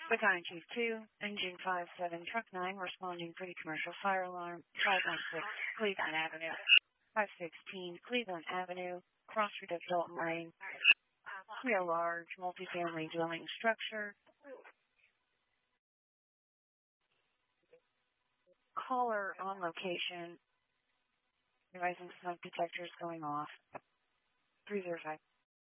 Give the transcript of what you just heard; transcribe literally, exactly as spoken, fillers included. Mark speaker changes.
Speaker 1: Battalion Chief two, Engine five seven, Truck nine, responding for the commercial fire alarm, five one six, Cleveland Avenue. five sixteen, Cleveland Avenue, cross street of Dalton Lane. We are a large multifamily dwelling structure. Caller on location. Advising smoke detectors going off. three zero five.